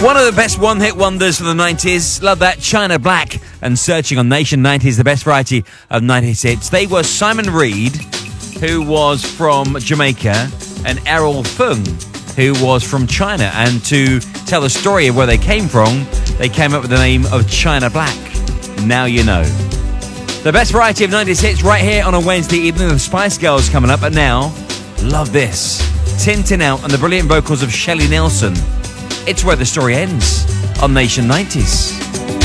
One of the best one-hit wonders for the 90s. Love that. China Black and Searching on Nation 90s, the best variety of 90s hits. They were Simon Reed, who was from Jamaica, and Errol Fung, who was from China. And to tell the story of where they came from, they came up with the name of China Black. Now you know. The best variety of 90s hits right here on a Wednesday evening. The Spice Girls coming up. But now, love this. Tintin Out and the brilliant vocals of Shelley Nelson. It's where the story ends on Nation 90s.